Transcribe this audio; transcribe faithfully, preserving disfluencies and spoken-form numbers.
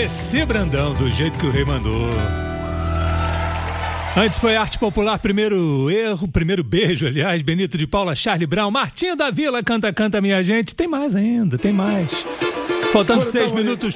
Desci Brandão, do jeito que o rei mandou. Antes foi Arte Popular, Primeiro Erro, Primeiro Beijo, aliás, Benito de Paula, Charlie Brown, Martinho da Vila, Canta, Canta Minha Gente. Tem mais ainda, tem mais. Faltando seis minutos